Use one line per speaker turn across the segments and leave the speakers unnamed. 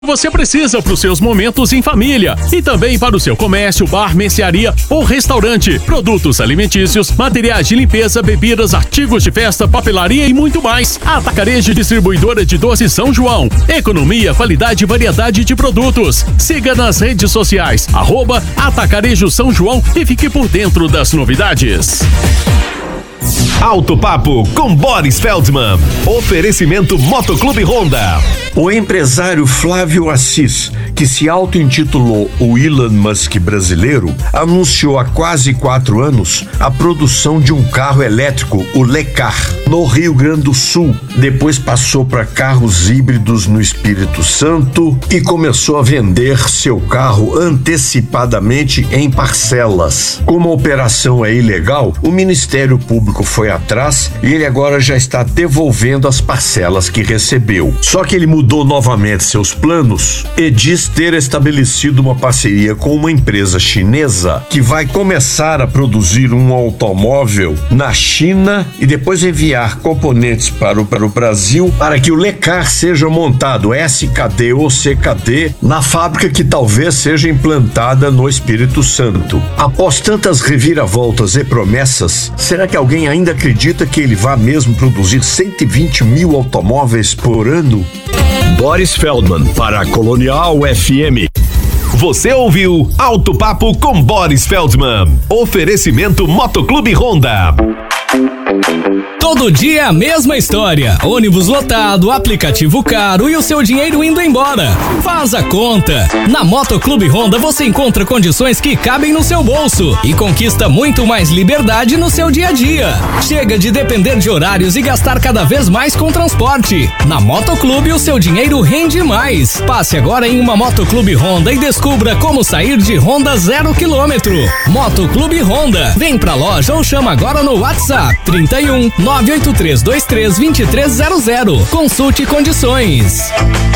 Você precisa para os seus momentos em família e também para o seu comércio, bar, mercearia ou restaurante. Produtos alimentícios, materiais de limpeza, bebidas, artigos de festa, papelaria e muito mais. Atacarejo Distribuidora de Doces São João. Economia, qualidade e variedade de produtos. Siga nas redes sociais, @Atacarejo São João e fique por dentro das novidades.
Alto Papo com Boris Feldman. Oferecimento Motoclube Honda.
O empresário Flávio Assis, que se auto-intitulou o Elon Musk brasileiro, anunciou há quase 4 anos a produção de um carro elétrico, o Lecar, no Rio Grande do Sul. Depois passou para carros híbridos no Espírito Santo e começou a vender seu carro antecipadamente em parcelas. Como a operação é ilegal, o Ministério Público foi atrás e ele agora já está devolvendo as parcelas que recebeu. Só que ele mudou novamente seus planos e diz ter estabelecido uma parceria com uma empresa chinesa que vai começar a produzir um automóvel na China e depois enviar componentes para o Brasil para que o Lecar seja montado SKD ou CKD na fábrica que talvez seja implantada no Espírito Santo. Após tantas reviravoltas e promessas, será que alguém ainda acredita que ele vai mesmo produzir 120 mil automóveis por ano?
Boris Feldman para a Colonial FM. Você ouviu Alto Papo com Boris Feldman. Oferecimento Motoclube Honda.
Todo dia a mesma história. Ônibus lotado, aplicativo caro e o seu dinheiro indo embora. Faz a conta. Na Motoclube Honda você encontra condições que cabem no seu bolso e conquista muito mais liberdade no seu dia a dia. Chega de depender de horários e gastar cada vez mais com transporte. Na Motoclube o seu dinheiro rende mais. Passe agora em uma Motoclube Honda e descubra como sair de Honda 0 km. Motoclube Honda. Vem pra loja ou chama agora no WhatsApp 31 98323 2300. Consulte condições.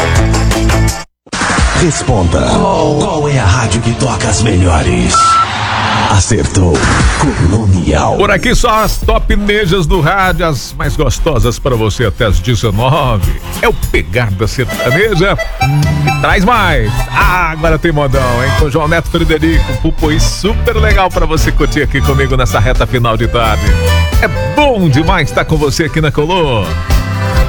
Responda. Qual é a rádio que toca as melhores? Acertou. Colonial.
Por aqui só as top nejas do rádio, as mais gostosas para você até as 19. É o Pegada Sertaneja e traz mais. Agora tem modão, hein? Com João Neto, Frederico, Pupoí, super legal para você curtir aqui comigo nessa reta final de tarde. É bom demais estar com você aqui na Colô.